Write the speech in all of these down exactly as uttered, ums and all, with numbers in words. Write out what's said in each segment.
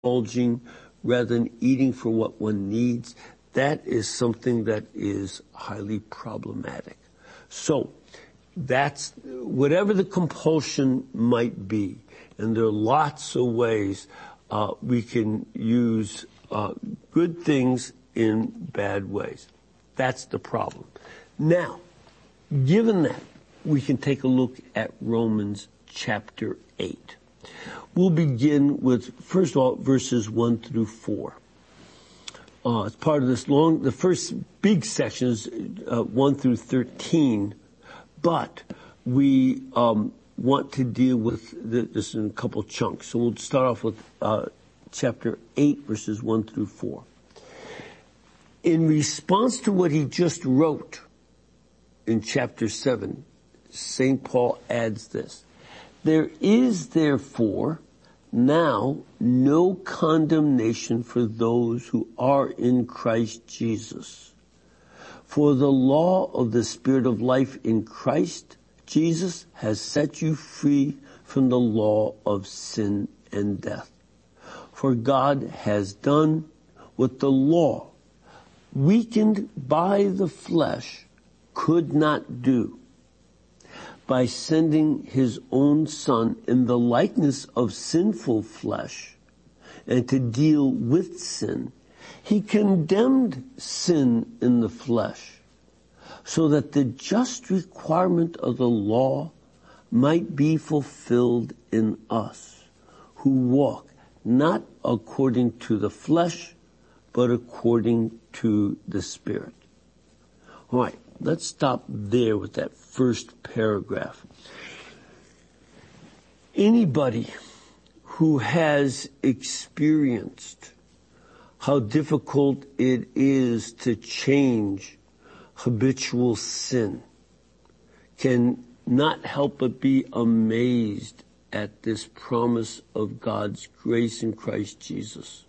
indulging rather than eating for what one needs, that is something that is highly problematic. So that's whatever the compulsion might be, and there are lots of ways uh, we can use uh, good things in bad ways. That's the problem. Now, given that, we can take a look at Romans chapter eight. We'll begin with, first of all, verses one through four. Uh, as part of this long, the first big section is uh, one through thirteen, but we um, want to deal with the, this in a couple chunks. So we'll start off with uh, chapter eight, verses one through four. In response to what he just wrote in chapter seven, Saint Paul adds this: there is therefore now no condemnation for those who are in Christ Jesus. For the law of the Spirit of life in Christ Jesus has set you free from the law of sin and death. For God has done what the law, weakened by the flesh, could not do. By sending his own Son in the likeness of sinful flesh, and to deal with sin, he condemned sin in the flesh, so that the just requirement of the law might be fulfilled in us, who walk not according to the flesh, but according to the Spirit. All right. Let's stop there with that first paragraph. Anybody who has experienced how difficult it is to change habitual sin can not help but be amazed at this promise of God's grace in Christ Jesus.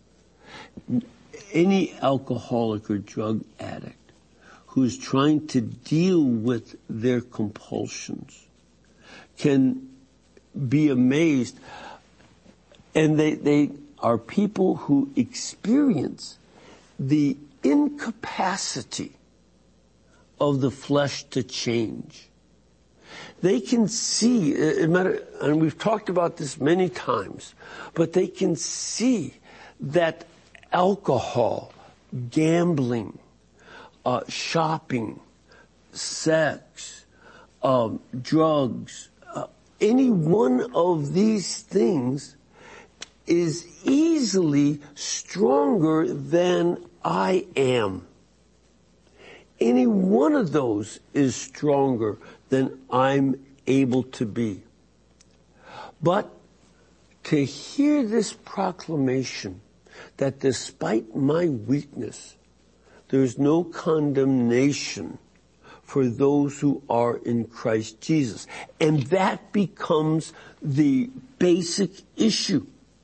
Any alcoholic or drug addict who's trying to deal with their compulsions can be amazed. And they, they are people who experience the incapacity of the flesh to change. They can see, and we've talked about this many times, but they can see that alcohol, gambling, Uh, shopping, sex, um, drugs, uh, any one of these things is easily stronger than I am. Any one of those is stronger than I'm able to be. But to hear this proclamation that despite my weakness, there is no condemnation for those who are in Christ Jesus. And that becomes the basic issue.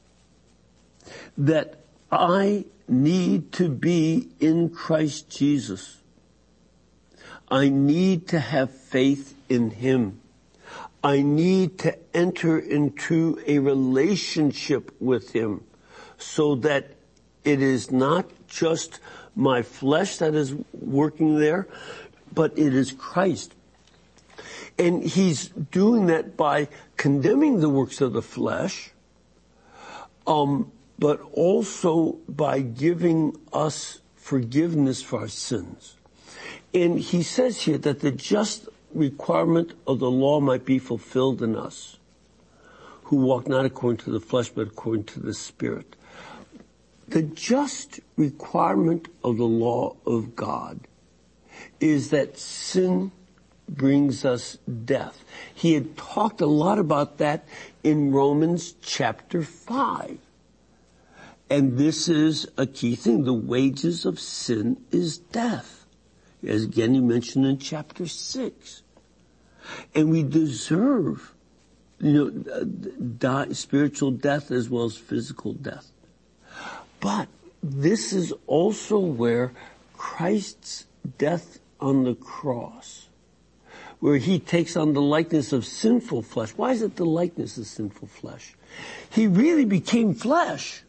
That I need to be in Christ Jesus. I need to have faith in Him. I need to enter into a relationship with Him so that it is not just my flesh that is working there, but it is Christ. And He's doing that by condemning the works of the flesh, um, but also by giving us forgiveness for our sins. And He says here that the just requirement of the law might be fulfilled in us, who walk not according to the flesh, but according to the Spirit. The just requirement of the law of God is that sin brings us death. He had talked a lot about that in Romans chapter five. And this is a key thing. The wages of sin is death. As again he mentioned in chapter six. And we deserve, you know, die, spiritual death as well as physical death. But this is also where Christ's death on the cross, where He takes on the likeness of sinful flesh. Why is it the likeness of sinful flesh? He really became flesh.